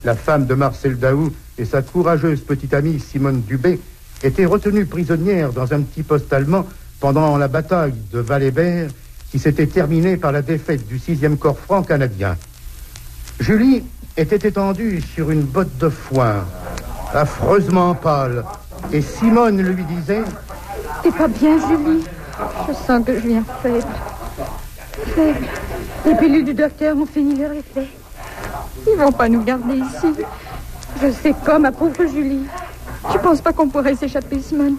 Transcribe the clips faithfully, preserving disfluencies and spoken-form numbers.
La femme de Marcel Daou et sa courageuse petite amie Simone Dubé étaient retenues prisonnières dans un petit poste allemand pendant la bataille de Val-Hébert qui s'était terminée par la défaite du sixième corps franc canadien. Julie était étendue sur une botte de foin, affreusement pâle, et Simone lui disait « T'es pas bien, Julie? Je sens que je viens faible. Faible. Les pilules du docteur m'ont fini leur effet. Ils vont pas nous garder ici. Je sais pas, ma pauvre Julie. Tu penses pas qu'on pourrait s'échapper, Simone?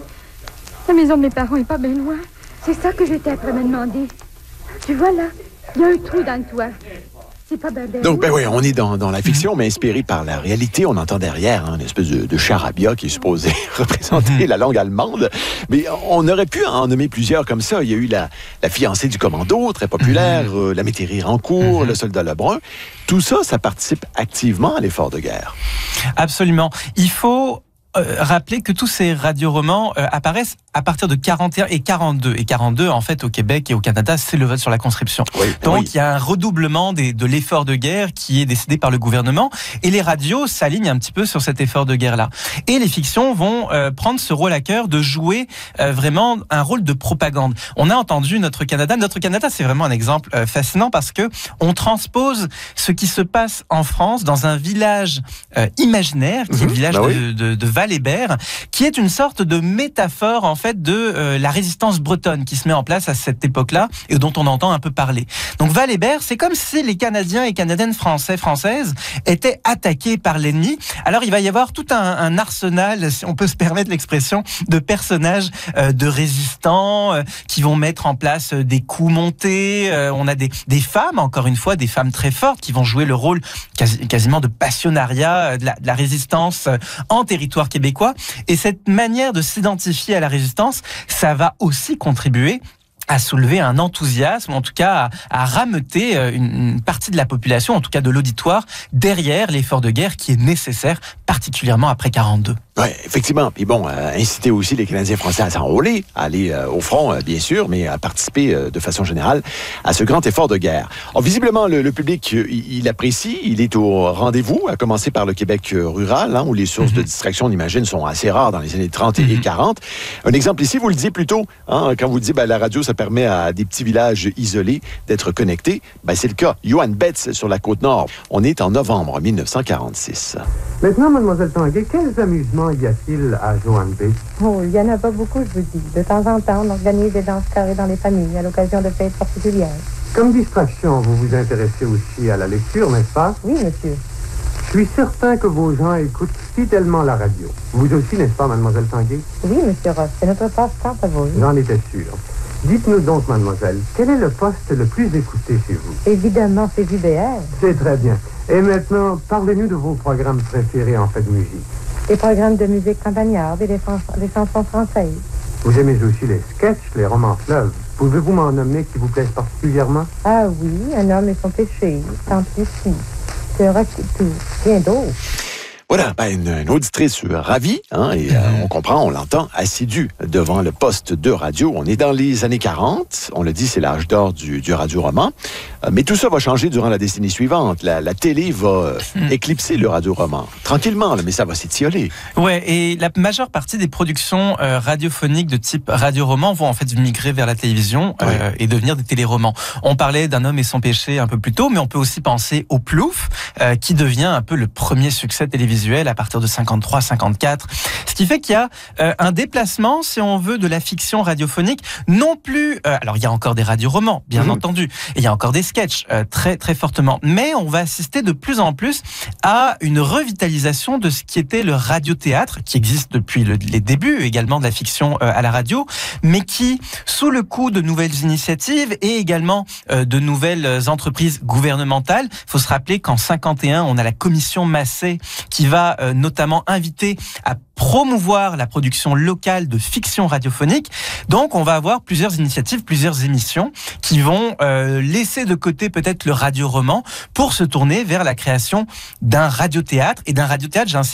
La maison de mes parents est pas bien loin. C'est ça que j'étais après me demander. Tu vois là, il y a un trou dans le toit. C'est pas bien. Donc, ben oui, on est dans, dans la fiction, mais inspiré par la réalité. On entend derrière hein, une espèce de, de charabia qui est supposé représenter la langue allemande. Mais on aurait pu en nommer plusieurs comme ça. Il y a eu la, la fiancée du commando, très populaire, mm-hmm. euh, la métairie Rancourt, mm-hmm. le soldat Lebrun. Tout ça, ça participe activement à l'effort de guerre. Absolument. Il faut euh, rappeler que tous ces radioromans euh, apparaissent à partir de quarante et un et quarante-deux. Et quarante-deux, en fait, au Québec et au Canada, c'est le vote sur la conscription. Oui, Donc, oui. il y a un redoublement des, de l'effort de guerre qui est décidé par le gouvernement. Et les radios s'alignent un petit peu sur cet effort de guerre-là. Et les fictions vont euh, prendre ce rôle à cœur de jouer euh, vraiment un rôle de propagande. On a entendu Notre Canada. Notre Canada, c'est vraiment un exemple euh, fascinant parce que on transpose ce qui se passe en France dans un village euh, imaginaire, qui mmh, est le village bah de, oui. de, de Val-Hébert, qui est une sorte de métaphore, en fait, de euh, la résistance bretonne qui se met en place à cette époque-là et dont on entend un peu parler. Donc Val-Hébert, c'est comme si les Canadiens et Canadiennes français, françaises étaient attaqués par l'ennemi. Alors il va y avoir tout un, un arsenal, si on peut se permettre l'expression, de personnages euh, de résistants euh, qui vont mettre en place des coups montés. Euh, on a des, des femmes, encore une fois, des femmes très fortes qui vont jouer le rôle quasi, quasiment de passionnariat de la, de la résistance en territoire québécois. Et cette manière de s'identifier à la résistance, ça va aussi contribuer à soulever un enthousiasme, en tout cas à, à rameuter une, une partie de la population, en tout cas de l'auditoire, derrière l'effort de guerre qui est nécessaire, particulièrement après quarante-deux. Oui, effectivement. Puis bon, euh, inciter aussi les Canadiens français à s'enrôler, à aller euh, au front, euh, bien sûr, mais à participer euh, de façon générale à ce grand effort de guerre. Alors, visiblement, le, le public, euh, il, il apprécie, il est au rendez-vous, à commencer par le Québec euh, rural, hein, où les sources mm-hmm. de distraction, on imagine, sont assez rares dans les années trente mm-hmm. et quarante. Un exemple ici, vous le disiez plus tôt, hein, quand vous dites ben, la radio, ça permet à des petits villages isolés d'être connectés. Ben, c'est le cas. Johan Betts, sur la Côte-Nord. On est en novembre mille neuf cent quarante-six. Maintenant, mademoiselle Tanguay, quels amusements y a-t-il à Johan Betts? Oh, il n'y en a pas beaucoup, je vous dis. De temps en temps, on organise des danses carrées dans les familles à l'occasion de fêtes particulières. Comme distraction, vous vous intéressez aussi à la lecture, n'est-ce pas? Oui, monsieur. Je suis certain que vos gens écoutent fidèlement la radio. Vous aussi, n'est-ce pas, mademoiselle Tanguay? Oui, monsieur Ross, c'est notre passe-temps à vous. J'en étais sûr. Dites-nous donc, mademoiselle, quel est le poste le plus écouté chez vous? Évidemment, c'est J B R. C'est très bien. Et maintenant, parlez-nous de vos programmes préférés en fait de musique. Les programmes de musique campagnarde et les, fran- les chansons françaises. Vous aimez aussi les sketchs, les romans fleuves. Pouvez-vous m'en nommer qui vous plaisent particulièrement? Ah oui, Un homme et son péché, Tant pis si, c'est rock et tout, bien d'autres. Voilà, ben une, une auditrice ravie, hein, et euh, on comprend, on l'entend, assidue devant le poste de radio. On est dans les années quarante, on le dit, c'est l'âge d'or du, du radio-roman. Euh, mais tout ça va changer durant la décennie suivante. La, la télé va euh, éclipser le radio-roman. Tranquillement, là, mais ça va s'étioler. Ouais, et la majeure partie des productions euh, radiophoniques de type radio-roman vont en fait migrer vers la télévision euh, ouais. et devenir des téléromans. On parlait d'Un homme et son péché un peu plus tôt, mais on peut aussi penser au Plouf, euh, qui devient un peu le premier succès télévisuel à partir de cinquante-trois cinquante-quatre. Ce qui fait qu'il y a euh, un déplacement, si on veut, de la fiction radiophonique, non plus... Euh, alors, il y a encore des radioromans, bien mmh. entendu, et il y a encore des sketchs, euh, très, très fortement. Mais on va assister de plus en plus à une revitalisation de ce qui était le radiothéâtre, qui existe depuis le, les débuts également de la fiction euh, à la radio, mais qui, sous le coup de nouvelles initiatives et également euh, de nouvelles entreprises gouvernementales, il faut se rappeler qu'en cinquante et un, on a la commission Massé qui va euh, notamment inviter à promouvoir la production locale de fiction radiophonique. Donc, on va avoir plusieurs initiatives, plusieurs émissions qui vont euh, laisser de côté peut-être le radio-roman pour se tourner vers la création d'un radiothéâtre. Et d'un radiothéâtre, j'insiste,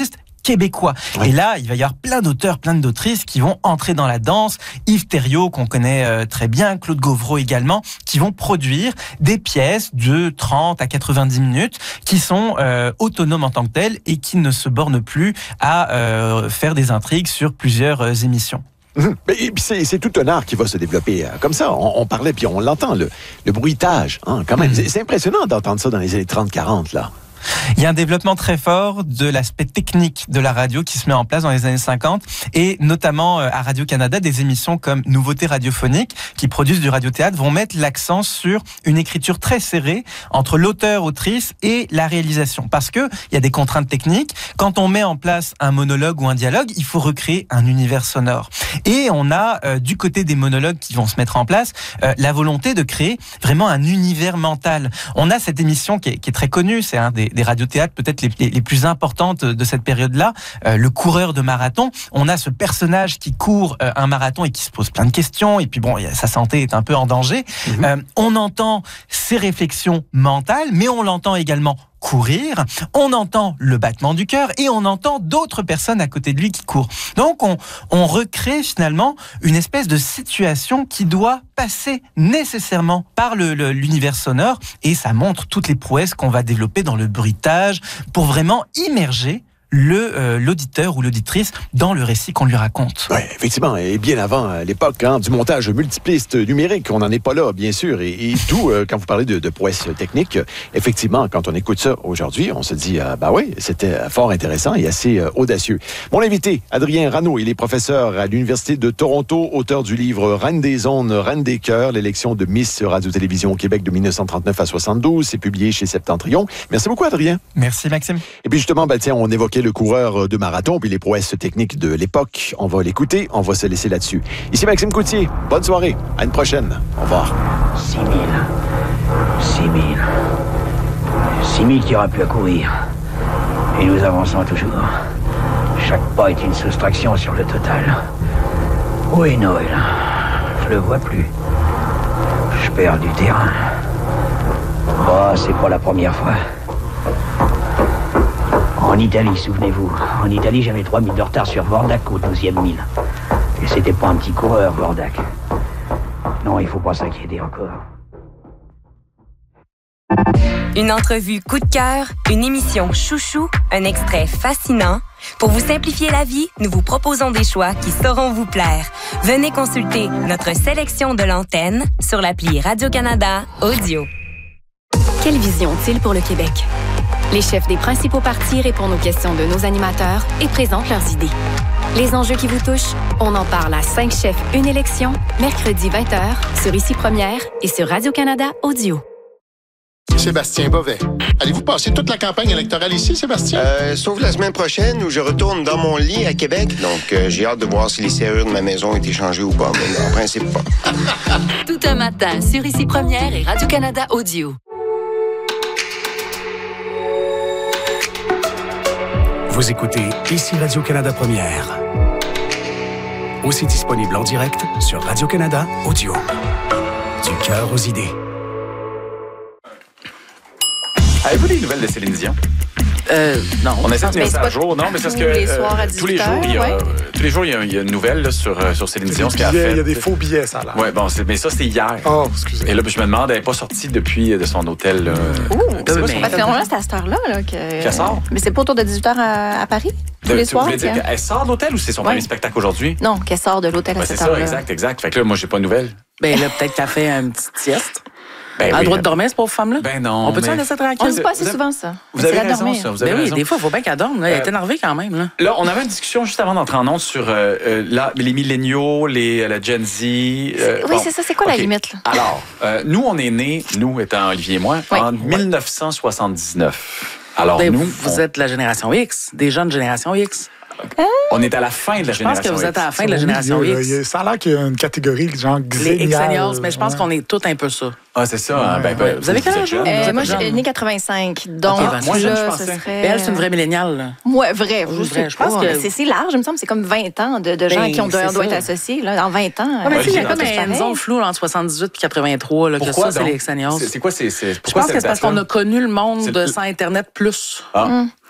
québécois. Oui. Et là, il va y avoir plein d'auteurs, plein d'autrices qui vont entrer dans la danse. Yves Thériault, qu'on connaît euh, très bien, Claude Gauvreau également, qui vont produire des pièces de trente à quatre-vingt-dix minutes qui sont euh, autonomes en tant que telles et qui ne se bornent plus à euh, faire des intrigues sur plusieurs euh, émissions. Mmh. Et puis c'est, c'est tout un art qui va se développer euh, comme ça. On, on parlait, puis on l'entend, le, le bruitage, hein, quand même. Mmh. C'est, c'est impressionnant d'entendre ça dans les années trente quarante, là. Il y a un développement très fort de l'aspect technique de la radio qui se met en place dans les années cinquante et notamment à Radio-Canada, des émissions comme Nouveautés radiophoniques qui produisent du radiothéâtre vont mettre l'accent sur une écriture très serrée entre l'auteur, autrice et la réalisation. Parce que il y a des contraintes techniques. Quand on met en place un monologue ou un dialogue, il faut recréer un univers sonore. Et on a, euh, du côté des monologues qui vont se mettre en place, euh, la volonté de créer vraiment un univers mental. On a cette émission qui est, qui est très connue, c'est un des des radiothéâtres peut-être les, les, les plus importantes de cette période-là, euh, le coureur de marathon. On a ce personnage qui court euh, un marathon et qui se pose plein de questions, et puis bon, sa santé est un peu en danger. Mmh. Euh, on entend ses réflexions mentales, mais on l'entend également courir, on entend le battement du cœur et on entend d'autres personnes à côté de lui qui courent. Donc on, on recrée finalement une espèce de situation qui doit passer nécessairement par le, le, l'univers sonore, et ça montre toutes les prouesses qu'on va développer dans le bruitage pour vraiment immerger le euh, l'auditeur ou l'auditrice dans le récit qu'on lui raconte. Oui, effectivement, et bien avant à l'époque hein, du montage multipliste numérique, on n'en est pas là, bien sûr, et, et d'où, euh, quand vous parlez de, de prouesse technique, effectivement, quand on écoute ça aujourd'hui, on se dit, euh, bah oui, c'était fort intéressant et assez euh, audacieux. Mon invité, Adrien Rano, il est professeur à l'Université de Toronto, auteur du livre Reine des ondes, Reine des cœurs, l'élection de Miss Radio-Télévision au Québec de dix-neuf cent trente-neuf à soixante-douze, c'est publié chez Septentrion. Merci beaucoup, Adrien. Merci, Maxime. Et puis justement, ben, tiens, on évoquait le coureur de marathon puis les prouesses techniques de l'époque. On va l'écouter, on va se laisser là-dessus. Ici Maxime Coutier, bonne soirée, à une prochaine. Au revoir. six mille. six mille. six mille qui aura pu à courir. Et nous avançons toujours. Chaque pas est une soustraction sur le total. Où est Noël? Je le vois plus. Je perds du terrain. Oh, c'est pas la première fois. En Italie, souvenez-vous. En Italie, j'avais trois milles de retard sur Vordac au douzième mille. Et c'était pas un petit coureur, Vordac. Non, il faut pas s'inquiéter encore. Une entrevue coup de cœur, une émission chouchou, un extrait fascinant. Pour vous simplifier la vie, nous vous proposons des choix qui sauront vous plaire. Venez consulter notre sélection de l'antenne sur l'appli Radio-Canada Audio. Quelle vision ont-ils pour le Québec? Les chefs des principaux partis répondent aux questions de nos animateurs et présentent leurs idées. Les enjeux qui vous touchent, on en parle à cinq chefs, une élection, mercredi vingt heures, sur Ici Première et sur Radio-Canada Audio. Sébastien Bovet. Allez-vous passer toute la campagne électorale ici, Sébastien? Euh, sauf la semaine prochaine où je retourne dans mon lit à Québec. Donc, euh, j'ai hâte de voir si les serrures de ma maison ont été changées ou pas. Mais en principe, pas. Tout un matin sur Ici Première et Radio-Canada Audio. Vous écoutez Ici Radio-Canada Première. Aussi disponible en direct sur Radio-Canada Audio. Du cœur aux idées. Avez-vous des nouvelles de Céline Dion? Euh, non. On essaie de tenir ça à jour. Non, mais c'est parce que les soirs à euh, tous les jours, il y a, ouais. tous les jours, il y a, il y a une nouvelle là, sur, euh, sur Céline Dion, ce qu'elle a fait. Il y a des faux billets, ça, là. Ouais, bon, c'est, mais ça, c'était hier. Oh, excusez. Et là, je me demande, elle n'est pas sortie depuis de son hôtel. Euh, Ouh, ben, mais... Parce que normalement, c'est à cette heure-là. Là, que... Qu'elle sort? Mais c'est pas autour de dix-huit heures à, à Paris? Tous de, les tu soirs? voulais dire qu'elle sort de l'hôtel ou c'est son ouais. premier spectacle aujourd'hui? Non, qu'elle sort de l'hôtel à ben, cette c'est heure-là. C'est ça, exact, exact. Fait que là, moi, j'ai pas de nouvelles. Ben là, peut-être qu'elle fait une petite sieste. Ben elle a oui, le droit elle... de dormir, cette pauvre femme-là? Ben non. On peut-tu mais... la laisser tranquille? On ne dit pas assez vous souvent, ça. Vous avez raison, dormir. ça. Vous avez ben raison. Oui, des fois, il faut bien qu'elle dorme. Là. Elle euh... est énervée quand même. Là, là on avait une discussion juste avant d'entrer en ondes sur euh, euh, là, les milléniaux, les, la Gen Z. Euh, oui, bon. c'est ça. C'est quoi okay. la limite? Là? Alors, euh, nous, on est nés, nous étant Olivier et moi, oui. en dix-neuf cent soixante-dix-neuf. Alors, ben, nous. Vous on... êtes la génération X, des jeunes génération X. Ah. On est à la fin de la je génération X. Je pense que vous êtes à la fin de la génération milieu, X. Là, ça a l'air qu'il y a une catégorie genre Les X-Seniors, mais je pense ouais. qu'on est tous un peu ça. Ah, c'est ça. Hein? Ben, ben, vous avez quel âge? Euh, moi, je suis née quatre-vingt-cinq. Donc, okay, ben, moi, là, je ce serait... Mais elle, c'est une vraie milléniale. Ouais, vrai. Je, vrai, je pense que... c'est, c'est large, il me semble. C'est comme vingt ans de, de gens ben, qui ont doivent doit être associés. Là, en vingt ans. Ouais, mais il y a comme une zone floue entre soixante-dix-huit et quatre-vingt-trois. Là, que ça, c'est les X-Seniors. C'est quoi? C'est, c'est, je pense que c'est parce qu'on a connu le monde sans Internet plus. Ah.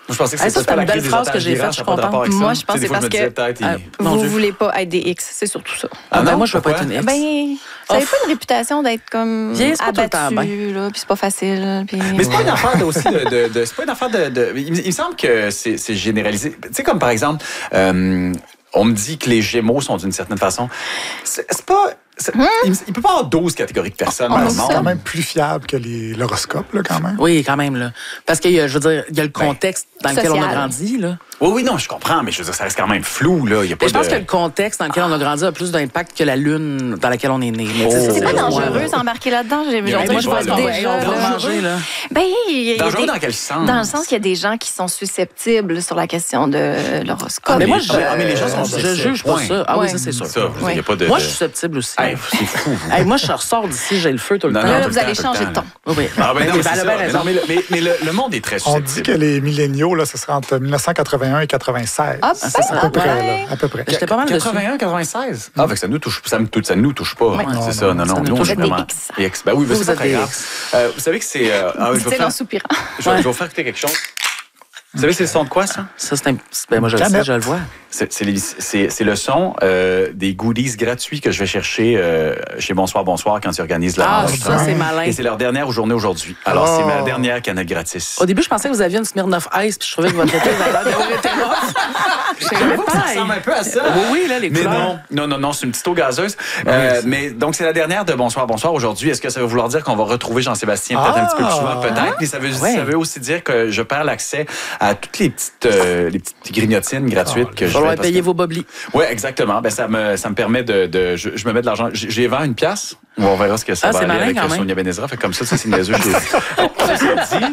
Je pensais que Hey, c'était ça, pas la une belle crise des phrase que otages j'ai d'Iran, faite, je ça suis n'a pas de rapport contente. avec ça. Moi, je pense Tu sais, que des c'est fois, parce je me disais, que peut-être, il- euh, Mon vous Dieu. voulez pas être des X, c'est surtout ça. Ah non, moi, je veux pas pourquoi? être une ex. Ben, vous avez pas une réputation d'être comme Vieille, c'est pas tout le temps abattu, là, puis c'est pas facile. Puis... Mais c'est pas une affaire de, aussi de, de, de- c'est pas une affaire de, de il, me- il me semble que c'est, c'est généralisé. Tu sais, comme par exemple, euh, on me dit que les Gémeaux sont d'une certaine façon. C'est, c'est pas. c'est- il, il peut pas y avoir douze catégories de personnes dans le C'est monde. quand même plus fiable que les- l'horoscope, là, quand même. Oui, quand même, là. Parce que, je veux dire, il y a le contexte dans lequel on a Social. grandi, là. Oui, oui, non, je comprends, mais je veux dire, ça reste quand même flou, là. Il y a pas Mais je pense de... que le contexte dans lequel on a grandi a plus d'impact que la lune dans laquelle on est né. Mais tu sais, ça, C'est pas juste dangereux moi, là. d'embarquer là-dedans. J'ai- Il y a on des dirait que gens, je là. vois Hey, déjà. on va là. manger, là. Ben, il y a Dangereux des- dans quel sens? Dans le sens qu'il y a des gens qui sont susceptibles sur la question de l'horoscope. Ah, Mais moi, mais- je, ah, mais les gens sont je susceptibles. juge pas Point. ça. Ah oui, Ouais. ça, c'est sûr. Ça, il y a pas de... Moi, de- je suis susceptible aussi. Hey, c'est fou. vous. Hey, moi, je ressors d'ici, j'ai le feu tout le Non, temps. non, Là, tout le vous allez temps, tout le changer de temps, ton. Oui, oui. Ah, ben Mais non, oui, mais ben, c'est elle a ça. bien Mais raison. non, mais le, mais, mais le, le monde est très On susceptible. dit que les milléniaux, là, ce serait entre mille neuf cent quatre-vingt-un et quatre-vingt-seize. Ah, C'est ben, à peu près, ouais. là, à peu près. J'étais pas mal dessus. quatre-vingt-un, quatre-vingt-seize. Ah, fait que ça nous touche, ça me touche, ça nous touche pas. Ouais. C'est ça, non, non, Ça nous nous, on touche est des vraiment X. des X. Ben oui, mais Vous c'est pas êtes très des grave. X. Euh, vous savez que c'est, euh, ah, oui, je vais Dit-il faire, en soupirant. je vais, je vais vous faire écouter quelque chose. Vous savez, c'est le son de quoi, ça? Ça, c'est un... Ben, moi, je le sais, Canette. je le vois. C'est, c'est, les- c'est, c'est le son euh, des goodies gratuits que je vais chercher euh, chez Bonsoir Bonsoir quand ils organisent la Ah, rencontre. ça, c'est malin. Et c'est leur dernière journée aujourd'hui. Alors, Oh. c'est ma dernière canette gratis. Au début, je pensais que vous aviez une Smirnoff Ice, puis je trouvais que votre été avait l'air d'avoir été rough. Je savais pas, Ça ressemble un peu à ça. Oui, oui, là, les Mais couleurs. non, non, non, non, c'est une petite eau gazeuse. Euh, mais donc, c'est la dernière de Bonsoir, Bonsoir aujourd'hui. Est-ce que ça veut vouloir dire qu'on va retrouver Jean-Sébastien peut-être un petit peu plus souvent? Peut-être. Mais ça veut, Ouais. ça veut aussi dire que je perds l'accès à toutes les petites, euh, les petites grignotines gratuites que Il je va vais falloir parce payer que- vos boblis. Oui, exactement. Ben, ça me, ça me permet de, de je, je me mets de l'argent. J'ai j'ai vingt une pièce. On verra ce que ça Ah, va c'est aller malin avec quand même. Sonia Benezra. Fait comme ça, ça c'est niaiseux. J'ai- Bon, ça, c'est dit.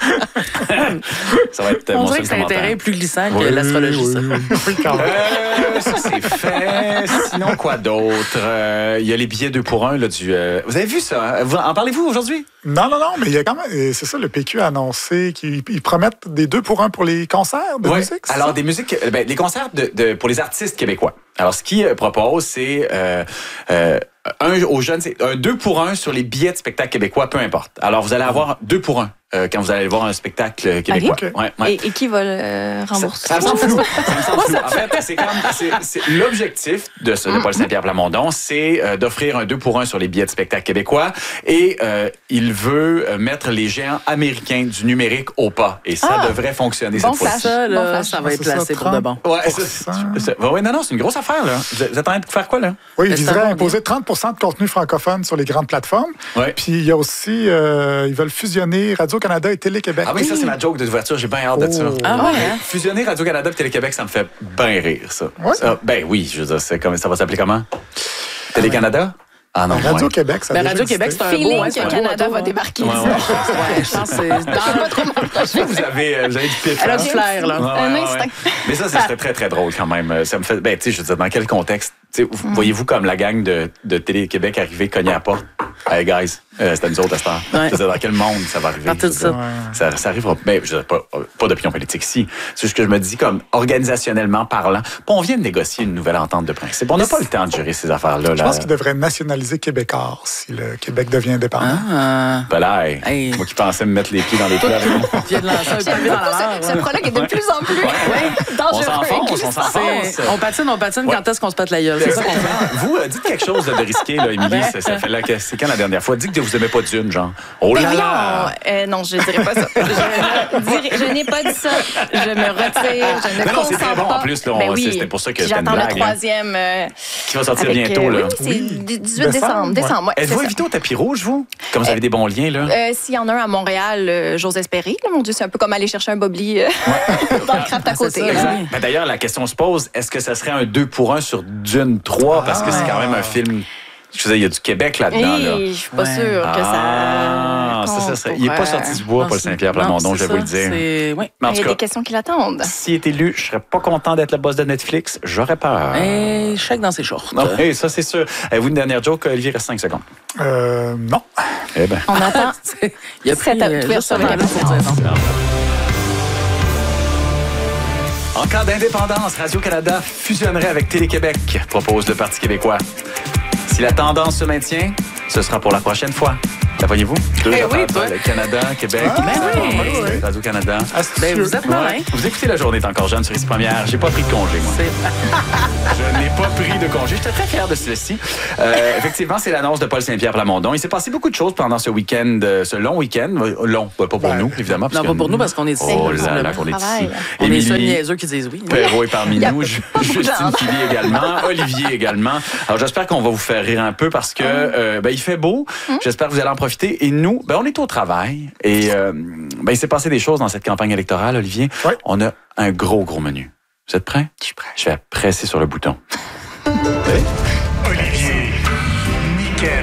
Ça va être On mon dirait seul que c'est un commentaire. terrain plus glissant que Oui, l'astrologie, oui, ça. oui, oui, quand même. Euh, ça, c'est fait. Sinon, quoi d'autre? Euh, Il y a les billets deux pour un là, du... euh, Vous avez vu ça? Vous- En parlez-vous aujourd'hui? Non, non, non, mais il y a quand même, et c'est ça, le P Q a annoncé qu'ils ils promettent des deux pour un pour les concerts de Ouais. musique. c'est Alors, ça? des musiques... euh, Ben, les concerts de, de- pour les artistes québécois. Alors, ce qu'ils euh, proposent, c'est... Euh, euh, un aux jeunes, c'est un deux pour un sur les billets de spectacle québécois, peu importe. Alors, vous allez avoir deux pour un euh, quand vous allez voir un spectacle québécois. Ok. Ouais, ouais. Et, et qui va le rembourser? Ça me semble flou. Ça me semble flou. En fait, c'est comme c'est, c'est l'objectif de, ce, de Paul Saint-Pierre Plamondon, c'est euh, d'offrir un deux pour un sur les billets de spectacle québécois et euh, il veut euh, mettre les géants américains du numérique au pas et ça Ah. devrait fonctionner Bon cette fois-ci. Ça, Bon là, flash. ça va Ah, être c'est ça, placé pour de bon. Ouais, ça, c'est- c'est- ouais, non, non, c'est une grosse affaire là. Vous êtes en train de faire quoi là? Oui, ils Mais ça viseraient va bien. imposer trente pour cent de contenu francophone sur les grandes plateformes. Ouais. Puis il y a aussi, euh, ils veulent fusionner Radio-Canada et Télé-Québec. Ah oui, ça c'est ma joke de voiture, j'ai bien hâte de ça. Oh. Ah ouais, hein? Fusionner Radio-Canada et Télé-Québec, ça me fait bien rire ça. Ouais. Ça, ben oui, je veux dire, c'est comme, ça va s'appeler comment? Télé-Canada? Ah non, ouais. Radio-Québec, ça a Ben, déjà Radio-Québec, existé. c'est un beau, Feeling hein, que c'est un beau Canada retour, va hein. débarquer. Ouais, ici. ouais. Ouais, je pense que c'est Je sais dans... pas trop mon projet. Vous avez, euh, vous avez du pif. Elle a hein? du flair, là. Ouais, ouais, Un ouais. instinct. Mais ça, ça serait très, très drôle quand même. Ça me fait. Ben, tu sais, je veux dire, dans quel contexte? Tu sais, Mm. voyez-vous comme la gang de, de Télé-Québec arriver, cogner à la porte? Hey, guys, euh, c'est à nous autres à cette heure. Ouais. Je veux dire, dans quel monde ça va arriver? Partir de Je veux ça. dire, ça. Ça arrivera. Ben, je veux dire, pas, pas d'opinion politique ici. C'est juste que je me dis, comme, organisationnellement parlant, bon, on vient de négocier une nouvelle entente de principe. On n'a pas le temps de gérer ces affaires-là. Je Là. pense qu'ils devraient nationaliser Québécois si le Québec devient indépendant. Ah. Ben là, hey, Hey. moi qui pensais me mettre les pieds dans les plats avec moi. Viens de lancer un pavé dans la Ce, mer. ce prologue est de plus en plus dangereux. On s'enfonce, on s'enfonce. C'est- On patine, on patine, Ouais. quand est-ce qu'on se pète la gueule? C'est ça qu'on fait. Vous, euh, dites quelque chose de risqué, là, Émilie. Ça, ça fait là que c'est quand la dernière fois? Dites que vous aimez pas Dune, genre. Oh Mais là voyons, là! euh, non, je dirais pas ça. Je, ne dirais- je n'ai pas dit ça. Je me retire. Je ne Mais non, c'est consens très bon, pas. en plus, là, on- Ben oui. c'était pour ça que Puis c'était une j'attends blague, le hein. troisième. euh, Qui va sortir avec, bientôt, euh, là. Oui, c'est Oui. dix-huit décembre. Décembre, Décembre, ouais, Êtes-vous c'est invité au tapis rouge, vous? Comme vous avez des bons liens, là? ça. Euh, S'il y en a un à Montréal, euh, j'ose espérer. Là, mon Dieu, c'est un peu comme aller chercher un bobli euh, dans le craft à côté. ça, là. exact. Ben, d'ailleurs, la question se pose, est-ce que ça serait un deux pour un sur Dune trois? Parce que c'est quand même un film... Je veux dire, il y a du Québec là-dedans, là. Et je suis pas Ouais. sûre que Ah, ça. ça, ça compte serait- il n'est pour, pas euh, sorti du bois, Non, Paul c'est- Saint-Pierre non, Plamondon, je c'est vais vous le ça, dire. c'est- Oui. Mais en Il y tout a cas, des questions qui l'attendent. s'il est élu, je serais pas content d'être le boss de Netflix. J'aurais peur. Et chèque dans ses shorts. Non, hey, ça, c'est sûr. Avez-vous une dernière joke, Olivier? Reste cinq secondes. Euh, non. Eh ben. On attend. Il y a Cette pris, euh, ouverture justement, avec là, pour dire non. En cas d'indépendance, Radio-Canada fusionnerait avec Télé-Québec, propose le Parti québécois. Si la tendance se maintient, ce sera pour la prochaine fois. La voyez-vous? Deux Eh affaires, oui, toi. le Canada, Québec, Ah, ben oui, oui, oui. Radio-Canada. Ben, vous êtes malin. Ouais. Vous écoutez La Journée est encore jeune sur Ici Première. J'ai pas pris de congé, moi. Je n'ai pas pris de congé. J'étais très fier de ceci. Euh, effectivement, c'est l'annonce de Paul Saint-Pierre Plamondon. Il s'est passé beaucoup de choses pendant ce week-end, euh, ce long week-end. Euh, Long, pas pour Ben, nous, évidemment. Non, pas pour nous, parce qu'on est ici. Oh là là, qu'on est ici. On est Émilie seuls niaiseux qui disent oui. Perrault est parmi Il y a nous. pas beaucoup Justine d'ordre. Philly également. Olivier également. Alors, j'espère qu'on va vous faire rire un peu parce que euh, ben, il fait beau. J'espère que vous allez en profiter. Et nous, ben, on est au travail. Et euh, ben, il s'est passé des choses dans cette campagne électorale, Olivier. Oui. On a un gros, gros menu. Vous êtes prêts? Je suis prêt. Je vais presser sur le bouton. Olivier, Mickaël,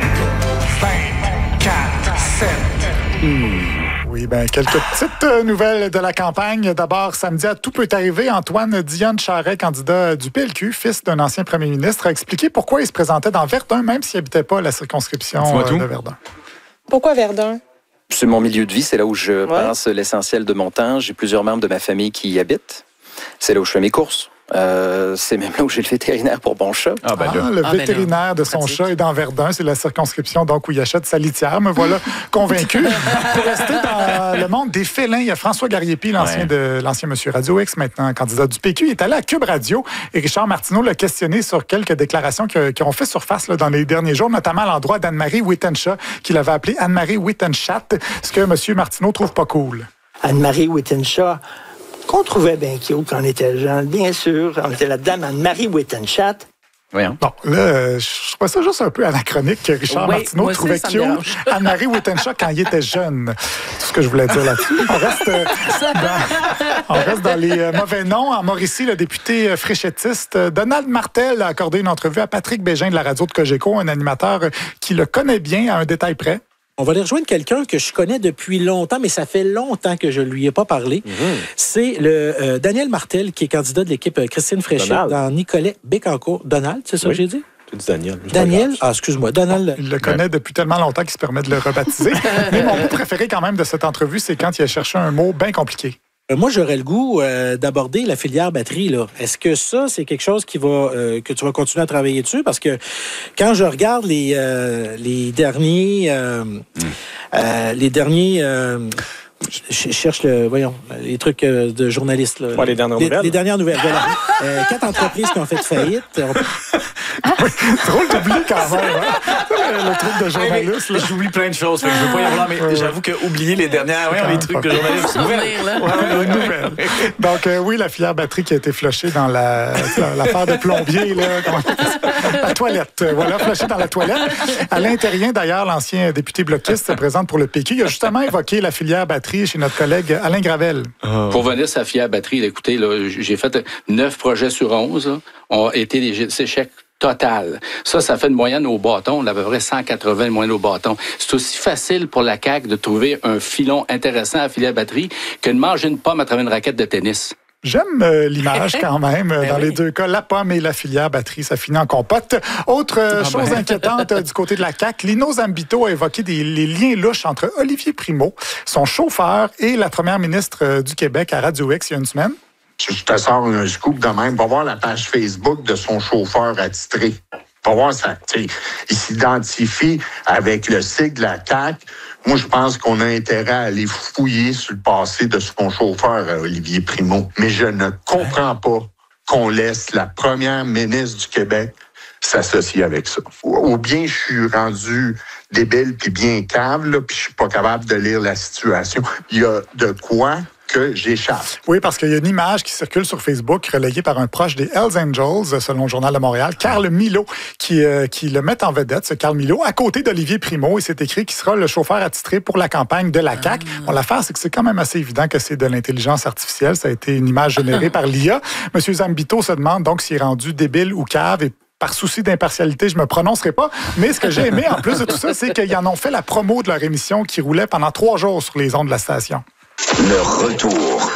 cinq, quatre, sept. Oui, bien, quelques petites euh, nouvelles de la campagne. D'abord, samedi, à tout peut arriver. Antoine Dionne Charest, candidat du P L Q, fils d'un ancien premier ministre, a expliqué pourquoi il se présentait dans Verdun, même s'il n'habitait pas la circonscription Dis-moi euh, tout. de Verdun. Pourquoi Verdun? C'est mon milieu de vie, c'est là où je Ouais. passe l'essentiel de mon temps. J'ai plusieurs membres de ma famille qui y habitent. C'est là où je fais mes courses. Euh, c'est même là où j'ai le vétérinaire pour mon chat. Ah, ben Ah, là. le Ah, ben vétérinaire là, de son pratique. chat est dans Verdun. C'est la circonscription donc où il achète sa litière. Me voilà convaincu. Pour rester dans le monde des félins, il y a François Gariepi, l'ancien Ouais. de l'ancien Monsieur Radio X, maintenant candidat du P Q. Il est allé à Cube Radio et Richard Martineau l'a questionné sur quelques déclarations qui, qui ont fait surface là, dans les derniers jours, notamment à l'endroit d'Anne-Marie Wittenshaw, qu'il avait appelé Anne-Marie Wittenschaft, ce que Monsieur Martineau trouve pas cool. Anne-Marie Wittenshaw, qu'on trouvait bien cute quand on était jeune, bien sûr. On était la dame Anne-Marie Wittenschaft. Voyons. Bon, là, euh, je trouve ça juste un peu anachronique que Richard Oui, Martineau moi aussi, trouvait ça me cute dérange. Anne-Marie Wittenshaw quand il était jeune. C'est tout ce que je voulais dire là-dessus. On reste, euh, dans, on reste dans les euh, mauvais noms. En Mauricie, le député euh, fréchettiste euh, Donald Martel a accordé une entrevue à Patrick Bégin de la radio de Cogeco, un animateur euh, qui le connaît bien à un détail près. On va aller rejoindre quelqu'un que je connais depuis longtemps, mais ça fait longtemps que je lui ai pas parlé. Mm-hmm. C'est le euh, Daniel Martel, qui est candidat de l'équipe euh, Christine Fréchette Donald. dans Nicolet Bécancourt. Donald, c'est ça Oui. que j'ai dit? Tu dis Daniel. Daniel? Ah, excuse-moi. Donald. Il le connaît depuis tellement longtemps qu'il se permet de le rebaptiser. Mais mon mot préféré quand même de cette entrevue, c'est quand il a cherché un mot bien compliqué. Euh, Moi, j'aurais le goût euh, d'aborder la filière batterie, là. Est-ce que ça, c'est quelque chose qui va euh, que tu vas continuer à travailler dessus? Parce que quand je regarde les, euh, les derniers... euh, euh, les derniers... euh, je cherche le, voyons, les trucs euh, de journalistes. Là. Ouais, les dernières nouvelles. Les dernières nouvelles, voilà. Euh, quatre entreprises qui ont fait faillite. On- Drôle d'oublier quand même, hein? Le, le truc de journaliste. là. J'oublie plein de choses. Fait que je veux pas y avoir, mais j'avoue que oublier les dernières, ouais, les trucs de journalistes. Souvenir, là. Ouais, une nouvelle. Donc, euh, oui, la filière batterie qui a été flushée dans la, dans l'affaire de plombier, là, comment on appelle ça? La toilette. Euh, Voilà, flushée dans la toilette. Alain Terrien, d'ailleurs, l'ancien député bloquiste, se présente pour le P Q. Il a justement évoqué la filière batterie chez notre collègue Alain Gravel. Pour venir sa filière batterie, là, écoutez, là, j'ai fait neuf projets sur onze, là, ont été des échecs total. Ça, ça fait une moyenne au bâton, on a à peu près cent quatre-vingts moyenne au bâton. C'est aussi facile pour la C A Q de trouver un filon intéressant à la filière batterie que de manger une pomme à travers une raquette de tennis. J'aime euh, l'image quand même. Euh, dans les deux cas, la pomme et la filière batterie, ça finit en compote. Autre euh, Ah chose ben. inquiétante euh, du côté de la C A Q, Lino Zambito a évoqué des, les liens louches entre Olivier Primo, son chauffeur, et la première ministre euh, du Québec à Radio X il y a une semaine. Je te sors un scoop de même. Va voir la page Facebook de son chauffeur attitré. Va voir ça. Il s'identifie avec le sigle de la C A Q. Moi, je pense qu'on a intérêt à aller fouiller sur le passé de son chauffeur, Olivier Primo. Mais je ne comprends pas qu'on laisse la première ministre du Québec s'associer avec ça. Ou bien je suis rendu débile puis bien cave, là, puis je suis pas capable de lire la situation. Il y a de quoi que j'échappe. Oui, parce qu'il y a une image qui circule sur Facebook relayée par un proche des Hells Angels, selon le Journal de Montréal, Carl Milo, qui, euh, qui le met en vedette, ce Carl Milo, à côté d'Olivier Primo. Et c'est écrit qu'il sera le chauffeur attitré pour la campagne de la C A Q. Bon, l'affaire, c'est que c'est quand même assez évident que c'est de l'intelligence artificielle. Ça a été une image générée par l'I A. Monsieur Zambito se demande donc s'il est rendu débile ou cave et par souci d'impartialité, je me prononcerai pas. Mais ce que j'ai aimé, en plus de tout ça, c'est qu'ils en ont fait la promo de leur émission qui roulait pendant trois jours sur les ondes de la station. Le retour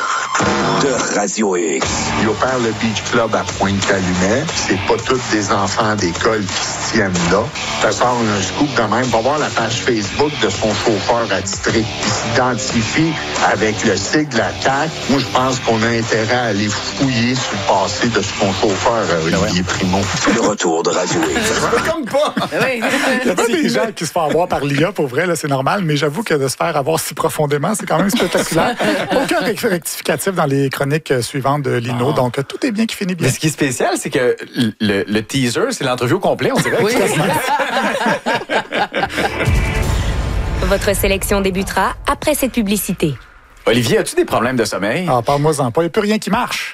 de Radio X. Il opère le Beach Club à Pointe-Calumet. C'est pas tous des enfants d'école qui se tienne là. Ça sort un scoop de même. Va voir la page Facebook de son chauffeur attitré. Il s'identifie avec le sigle de la C A Q. Moi, je pense qu'on a intérêt à aller fouiller sur le passé de son chauffeur, Olivier Primo. Le retour de Radio X. Comme pas. Oui. Il y a pas des gens qui se font avoir par l'I A, pour vrai, là, c'est normal, mais j'avoue que de se faire avoir si profondément, c'est quand même spectaculaire. Aucun rectificatif dans les chroniques suivantes de Lino, oh. donc tout est bien qui finit bien. Mais ce qui est spécial, c'est que le, le teaser, c'est l'entrevue au complet, on dirait. Oui. Votre sélection débutera après cette publicité. Olivier, as-tu des problèmes de sommeil? Ah, parle-moi-en pas, il n'y a plus rien qui marche.